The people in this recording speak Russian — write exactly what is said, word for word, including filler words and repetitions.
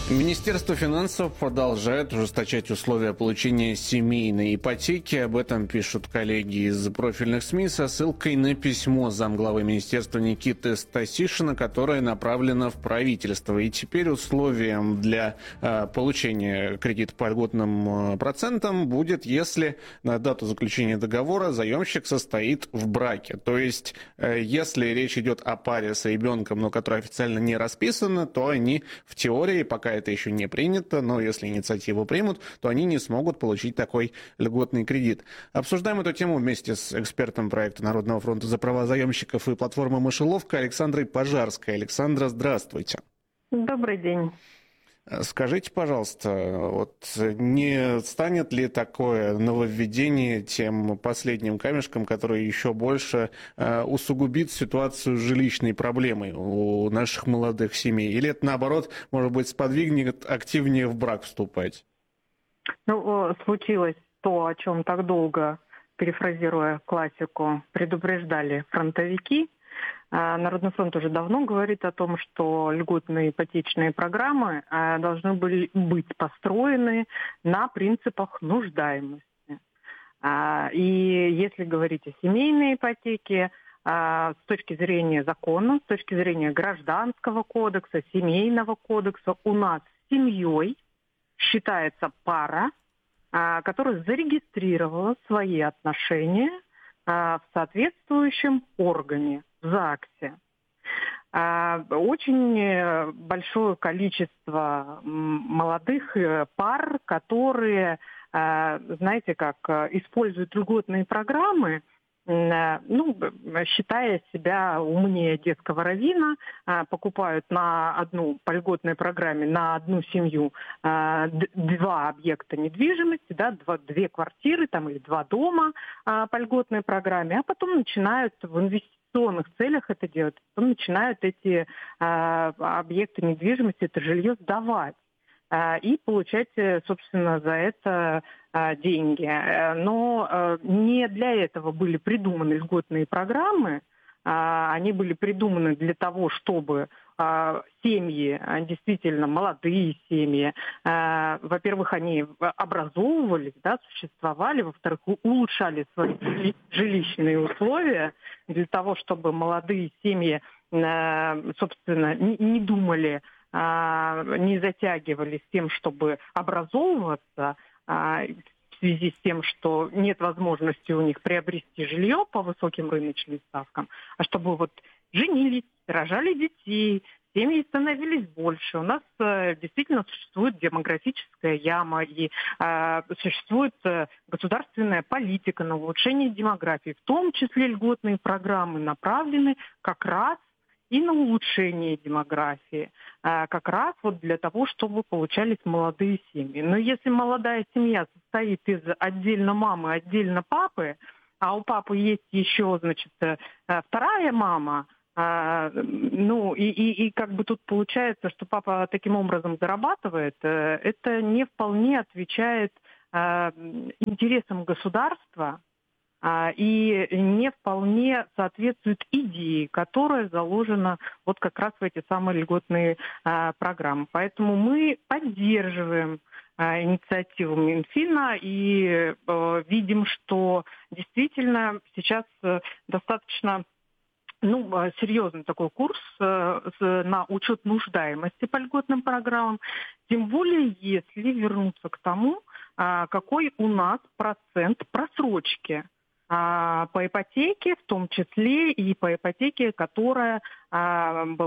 Министерство финансов продолжает ужесточать условия получения семейной ипотеки. Об этом пишут коллеги из профильных СМИ со ссылкой на письмо замглавы министерства Никиты Стасишина, которое направлено в правительство. И теперь условием для э, получения кредита по льготным э, процентам будет, если на дату заключения договора заемщик состоит в браке. То есть, э, если речь идет о паре с ребенком, но которая официально не расписана, то они в теории, пока это еще не принято, но если инициативу примут, то они не смогут получить такой льготный кредит. Обсуждаем эту тему вместе с экспертом проекта Народного фронта за права заемщиков и платформы «Мышеловка» Александрой Пожарской. Александра, здравствуйте. Добрый день. Скажите, пожалуйста, вот не станет ли такое нововведение тем последним камешком, который еще больше э, усугубит ситуацию с жилищной проблемой у наших молодых семей? Или это, наоборот, может быть, сподвигнет активнее в брак вступать? Ну, случилось то, о чем так долго, перефразируя классику, предупреждали фронтовики. Народный фронт уже давно говорит о том, что льготные ипотечные программы должны были быть построены на принципах нуждаемости. И если говорить о семейной ипотеке, с точки зрения закона, с точки зрения гражданского кодекса, семейного кодекса, у нас семьей считается пара, которая зарегистрировала свои отношения в соответствующем органе, в ЗАГСе. Очень большое количество молодых пар, которые, знаете как, используют льготные программы, ну, считая себя умнее детского раввина, покупают на одну, по льготной программе на одну семью два объекта недвижимости, да, два, две квартиры там, или два дома по льготной программе, а потом начинают в инвестиционных целях это делать, потом начинают эти объекты недвижимости, это жилье сдавать и получать, собственно, за это деньги. Но не для этого были придуманы льготные программы. Они были придуманы для того, чтобы семьи, действительно молодые семьи, во-первых, они образовывались, да, существовали, во-вторых, улучшали свои жилищные условия для того, чтобы молодые семьи, собственно, не думали, не затягивались тем, чтобы образовываться, в связи с тем, что нет возможности у них приобрести жилье по высоким рыночным ставкам, а чтобы вот женились, рожали детей, семьи становились больше. У нас э, действительно существует демографическая яма, и э, существует э, государственная политика на улучшение демографии, в том числе льготные программы направлены как раз и на улучшение демографии, как раз вот для того, чтобы получались молодые семьи. Но если молодая семья состоит из отдельно мамы, отдельно папы, а у папы есть еще, значит, вторая мама, ну и, и, и как бы тут получается, что папа таким образом зарабатывает, это не вполне отвечает интересам государства, и не вполне соответствует идее, которая заложена вот как раз в эти самые льготные а, программы. Поэтому мы поддерживаем а, инициативу Минфина и а, видим, что действительно сейчас а, достаточно ну, серьезный такой курс а, с, на учет нуждаемости по льготным программам, тем более если вернуться к тому, а, какой у нас процент просрочки по ипотеке, в том числе и по ипотеке, которая